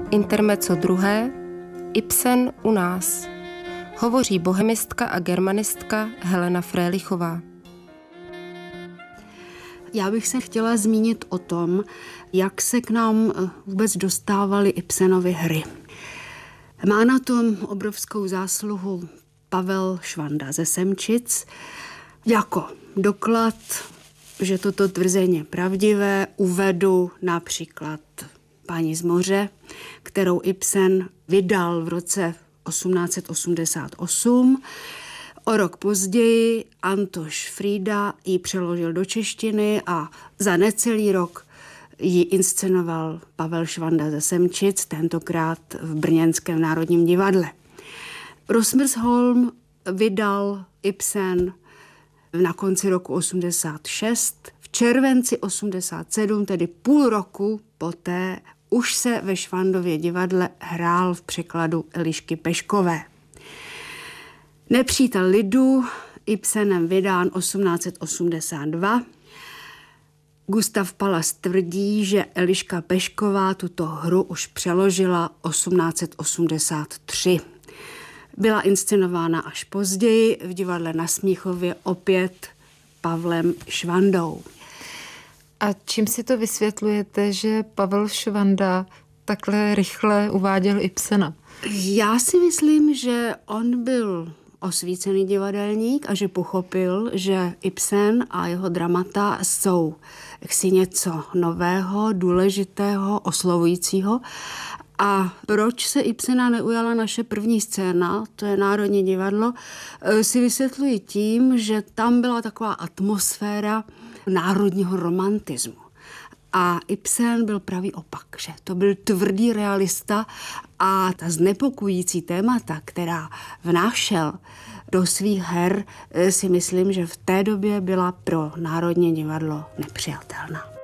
Intermezzo druhé, Ibsen u nás. Hovoří bohemistka a germanistka Helena Frélichová. Já bych se chtěla zmínit o tom, jak se k nám vůbec dostávaly Ibsenovy hry. Má na tom obrovskou zásluhu Pavel Švanda ze Semčic. Jako doklad, že toto tvrzení je pravdivé, uvedu například Paní z moře, kterou Ibsen vydal v roce 1888. O rok později Antoš Frýda ji přeložil do češtiny a za necelý rok ji inscenoval Pavel Švanda ze Semčic, tentokrát v brněnském Národním divadle. Rosmersholm vydal Ibsen na konci roku 86. V červenci 87, tedy půl roku poté, už se ve Švandově divadle hrál v překladu Elišky Peškové. Nepřítel lidu, Ibsenem vydán 1882. Gustav Palas tvrdí, že Eliška Pešková tuto hru už přeložila 1883. Byla inscenována až později v divadle na Smíchově opět Pavlem Švandou. A čím si to vysvětlujete, že Pavel Švanda takhle rychle uváděl Ibsena? Já si myslím, že on byl osvícený divadelník a že pochopil, že Ibsen a jeho dramata jsou jaksi něco nového, důležitého, oslovujícího. A proč se Ibsena neujala naše první scéna, to je Národní divadlo, si vysvětluji tím, že tam byla taková atmosféra národního romantismu. A Ibsen byl pravý opak, že to byl tvrdý realista a ta znepokojící témata, která vnášel do svých her, si myslím, že v té době byla pro Národní divadlo nepřijatelná.